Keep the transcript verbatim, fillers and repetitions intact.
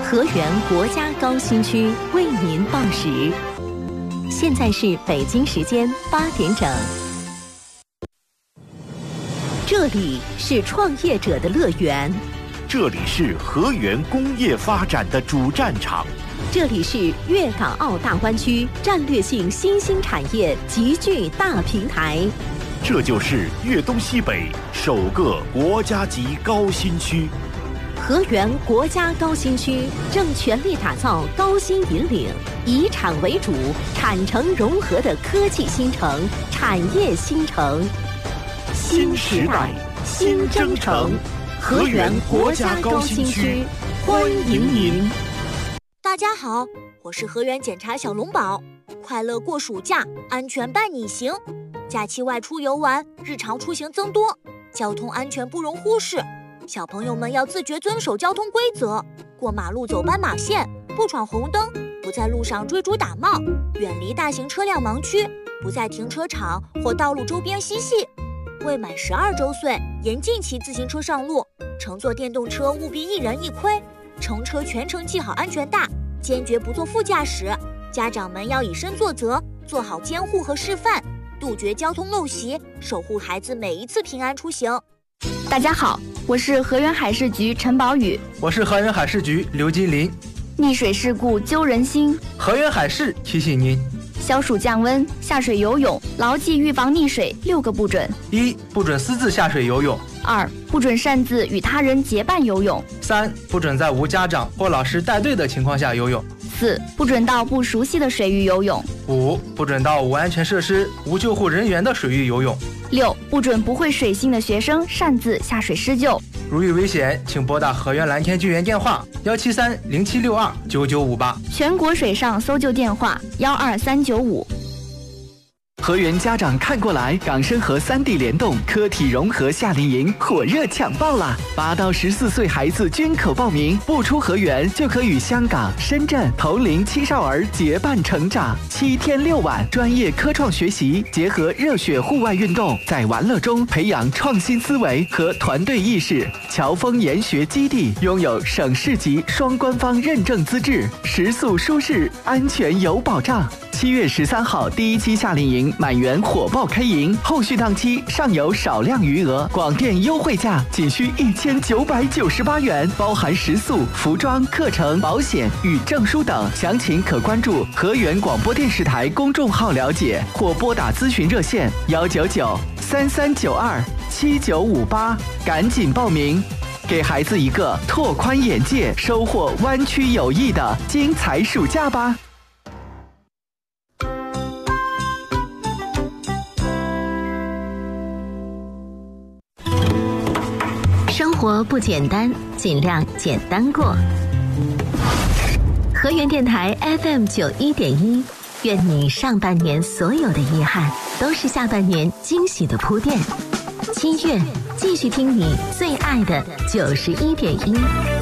河源国家高新区为您报时，现在是北京时间八点整。这里是创业者的乐园， 这里是河源工业发展的主战场， 这里是粤港澳大湾区战略性新兴产业集聚大平台， 这就是粤东西北首个国家级高新区。 河源国家高新区正全力打造高新引领、以产为主、产城融合的科技新城、产业新城。新时代，新征程，河源国家高新区，欢迎您！ 大家好，我是河源检察小龙宝，快乐过暑假，安全伴你行。假期外出游玩，日常出行增多，交通安全不容忽视。小朋友们要自觉遵守交通规则，过马路走斑马线，不闯红灯，不在路上追逐打闹，远离大型车辆盲区，不在停车场或道路周边嬉戏。未满十二周岁，严禁骑自行车上路，乘坐电动车务必一人一盔，乘车全程系好安全带，坚决不做副驾驶。家长们要以身作则，做好监护和示范，杜绝交通陋习，守护孩子每一次平安出行。 大家好，我是河源海事局陈宝宇， 我是河源海事局刘金林。 溺水事故揪人心， 河源海事提醒您： 消暑降温，下水游泳，牢记预防溺水六个不准： 一、不准私自下水游泳； 二、不准擅自与他人结伴游泳； 三、不准在无家长或老师带队的情况下游泳； 四、不准到不熟悉的水域游泳； 五、不准到无安全设施、无救护人员的水域游泳； 六、不准不会水性的学生擅自下水施救。 如遇危险，请拨打河源蓝天救援电话幺七三零七六二九九五八， 全国水上搜救电话幺二三九五。 河源家长看过来，港深河三地联动科体融合夏令营火热抢报啦！八到十四岁孩子均可报名，不出河源就可与香港、深圳同龄青少儿结伴成长。七天六晚，专业科创学习结合热血户外运动，在玩乐中培养创新思维和团队意识。侨丰研学基地拥有省市级双官方认证资质，食宿舒适，安全有保障。七月十三号第一期夏令营满员火爆开营，后续档期尚有少量余额，广电优惠价仅需一千九百九十八元，包含食宿、服装、课程、保险与证书等。详情可关注河源广播电视台公众号了解，或拨打咨询热线幺九九三三九二七九五八，赶紧报名，给孩子一个拓宽眼界、收获湾区友谊的精彩暑假吧。 生活不简单，尽量简单过。河源电台 F M 九一点一，愿你上半年所有的遗憾，都是下半年惊喜的铺垫。七月，继续听你最爱的九十一点一。